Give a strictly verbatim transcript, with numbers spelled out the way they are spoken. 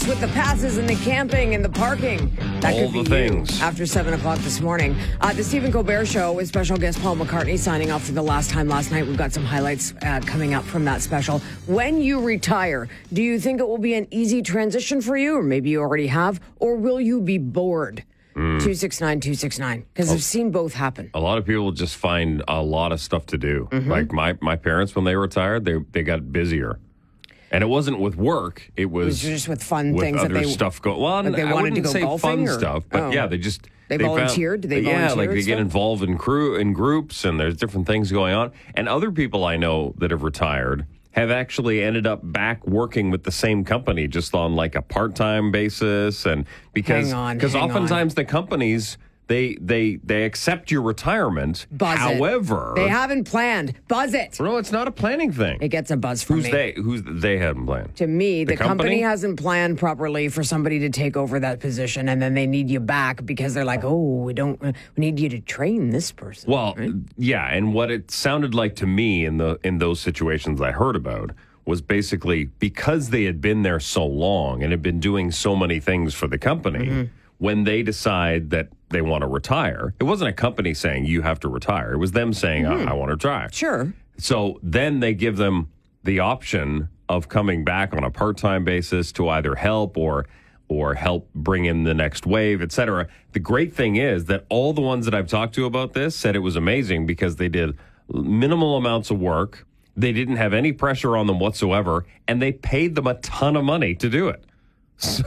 With the passes and the camping and the parking. That All could be the things. you after seven o'clock this morning. Uh, the Stephen Colbert Show with special guest Paul McCartney signing off for the last time last night. We've got some highlights uh, coming up from that special. When you retire, do you think it will be an easy transition for you? Or maybe you already have. Or will you be bored? Mm. two six nine, two six nine. Because Oh. I've seen both happen. A lot of people just find a lot of stuff to do. Mm-hmm. Like my, my parents, when they retired, they they got busier. And it wasn't with work. It was, It was just with fun with things that other they- stuff go. Well, like they I wanted to wouldn't go say golfing, fun or- stuff, but oh. yeah, they just They found- volunteered? Did they yeah, volunteer like they and get stuff? involved in crew in groups, and there's different things going on. And other people I know that have retired have actually ended up back working with the same company, just on like a part-time basis, and because Hang on, because hang oftentimes the companies. They they they accept your retirement. Buzz it. However, They haven't planned. Buzz it. no, it's not a planning thing. It gets a buzz from Who's me. they? Who's they haven't planned? To me, the, The company? company? hasn't planned properly for somebody to take over that position, and then they need you back because they're like, "Oh, we don't. We need you to train this person." Well, right? yeah, and what it sounded like to me in the in those situations I heard about was basically because they had been there so long and had been doing so many things for the company. Mm-hmm. When they decide that they want to retire, it wasn't a company saying you have to retire. It was them saying I, I want to retire. Sure. So then they give them the option of coming back on a part-time basis to either help or or help bring in the next wave, et cetera. The great thing is that all the ones that I've talked to about this said it was amazing because they did minimal amounts of work. They didn't have any pressure on them whatsoever, and they paid them a ton of money to do it. So